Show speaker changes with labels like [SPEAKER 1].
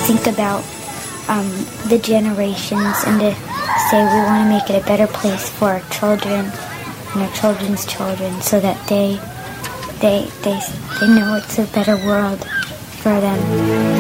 [SPEAKER 1] think about the generations and to say we want to make it a better place for our children and our children's children, so that they know it's a better world for them.